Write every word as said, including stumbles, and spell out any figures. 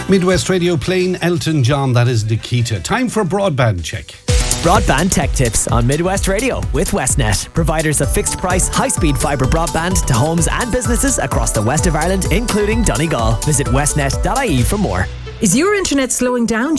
Midwest Radio playing Elton John, that is Nikita. Time for a broadband check. Broadband tech tips on Midwest Radio with Westnet, providers of fixed price, high speed fibre broadband to homes and businesses across the west of Ireland, including Donegal. Visit westnet dot I E for more. Is your internet slowing down